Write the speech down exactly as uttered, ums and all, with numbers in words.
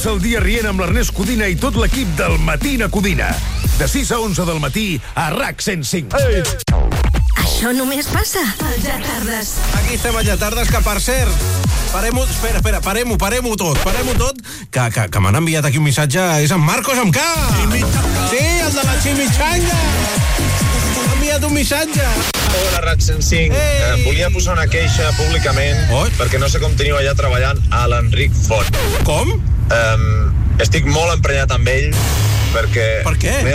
Comença el dia rient amb l'Ernest Codina i tot l'equip del Matina Codina. De sis a onze del matí a R A C cent cinc. Ei! Això només passa al Ja Tardes. Aquí estem al Ja Tardes, que per cert, parem-ho, espera, espera, parem-ho, parem-ho tot, parem-ho tot, que, que, que m'han enviat aquí un missatge, és en Marcos amb K. Sí, el de la Chimichanga. M'ha enviat un missatge. Hola, R A C cent cinc. Eh, volia posar una queixa públicament Oi? perquè no sé com teniu allà treballant a l'Enric Font. Com? Eh, estic molt emprenyat amb ell perquè... Per què?